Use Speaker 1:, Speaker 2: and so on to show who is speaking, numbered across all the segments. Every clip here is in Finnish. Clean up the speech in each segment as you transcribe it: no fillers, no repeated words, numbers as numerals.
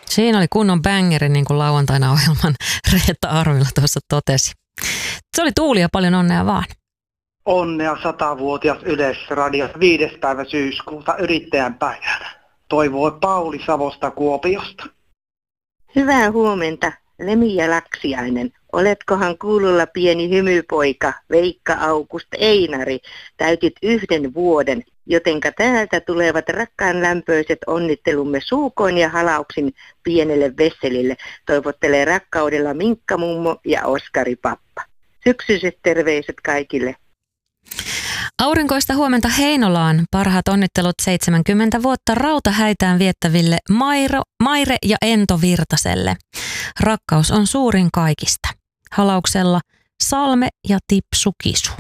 Speaker 1: Siinä oli kunnon bangeri, niin kuin lauantaina ohjelman Reetta Arvila tuossa totesi. Se oli Tuuli ja paljon onnea vaan.
Speaker 2: Onnea 100-vuotias Yleisradio 5. päivä syyskuuta yrittäjän päivänä. Toivoi Pauli Savosta Kuopiosta.
Speaker 3: Hyvää huomenta, Lemi ja Laksiainen. Oletkohan kuulolla pieni hymypoika, Veikka August Einari. Täytit 1 vuoden, jotenka täältä tulevat rakkaan lämpöiset onnittelumme suukoin ja halauksin pienelle Vesselille. Toivottelee rakkaudella Minkka mummo ja Oskari pappa. Syksyiset terveiset kaikille.
Speaker 1: Aurinkoista huomenta Heinolaan. Parhaat onnittelut 70 vuotta rautahäitään viettäville Maire ja Ento Virtaselle. Rakkaus on suurin kaikista. Halauksella Salme ja Tipsu Kisu.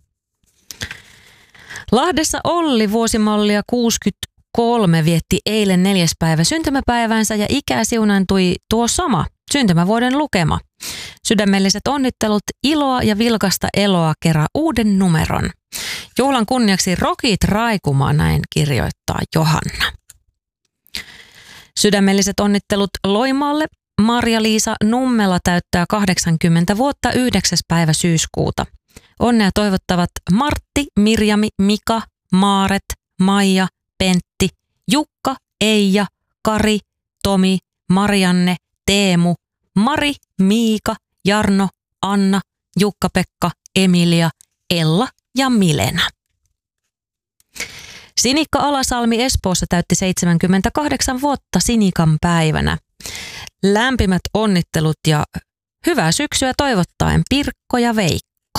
Speaker 1: Lahdessa Olli vuosimallia 63 vietti eilen 4. päivä syntymäpäivänsä ja ikää siunaantui tuo sama syntymävuoden lukema. Sydämelliset onnittelut, iloa ja vilkasta eloa kerran uuden numeron. Juhlan kunniaksi Rokit Raikuma, näin kirjoittaa Johanna. Sydämelliset onnittelut Loimaalle. Marja-Liisa Nummela täyttää 80 vuotta 9. päivä syyskuuta. Onnea toivottavat Martti, Mirjami, Mika, Maaret, Maija, Pentti, Jukka, Eija, Kari, Tomi, Marianne, Teemu, Mari, Miika, Jarno, Anna, Jukka-Pekka, Emilia, Ella ja Milena. Sinikka Alasalmi Espoossa täytti 78 vuotta Sinikan päivänä. Lämpimät onnittelut ja hyvää syksyä toivottaen Pirkko ja Veikko.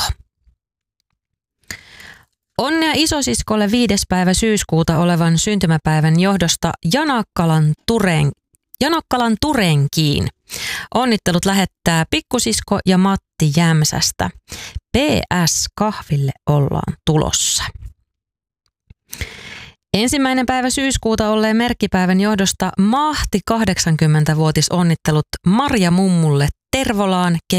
Speaker 1: Onnea isosiskolle 5. päivä syyskuuta olevan syntymäpäivän johdosta Janakkalan Turenkiin. Onnittelut lähettää pikkusisko ja Matti Jämsästä. PS kahville ollaan tulossa. 1. päivä syyskuuta olleen merkkipäivän johdosta Mahti 80-vuotisonnittelut Marja Mummulle Tervolaan,